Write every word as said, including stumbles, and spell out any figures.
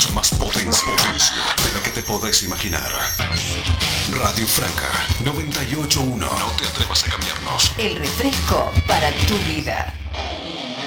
mucha más potencia de la que te podés imaginar. Radio Franca noventa y ocho punto uno. No te atrevas a cambiarnos. El refresco para tu vida.